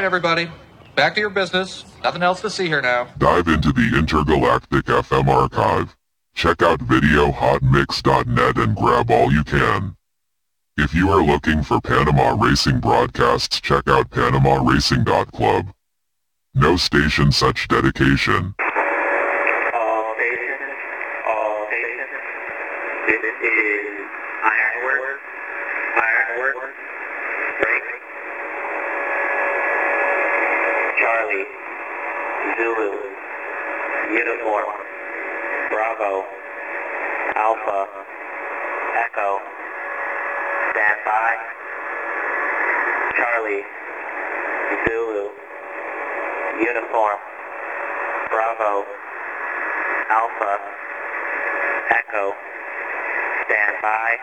everybody. Back to your business. Nothing else to see here now. Dive into the Intergalactic FM archive. Check out videohotmix.net and grab all you can. If you are looking for Panama Racing broadcasts, check out PanamaRacing.club. No station such dedication. All stations. This is Ironworks. Break. Charlie. Zulu. Uniform. Bravo. Alpha. Echo. Stand by. Charlie. Zulu. Uniform. Bravo. Alpha. Echo. Stand by.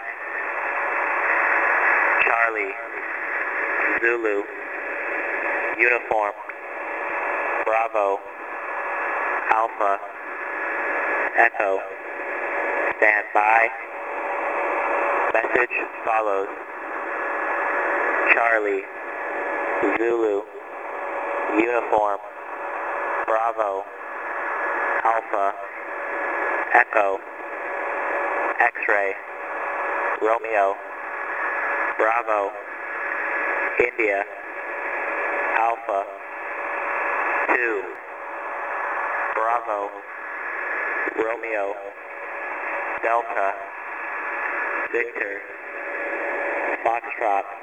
Charlie. Zulu. Uniform. Bravo. Alpha. Echo. Stand by. Message follows. Charlie. Zulu. Uniform. Bravo. Alpha. Echo. X-ray. Romeo. Bravo. India. Alpha. 2. Bravo. Romeo. Delta. Victor. Foxtrot.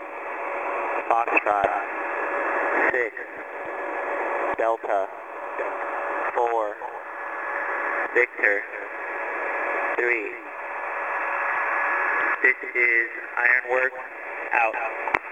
6. Delta. 4. Victor. 3. This is Ironworks out.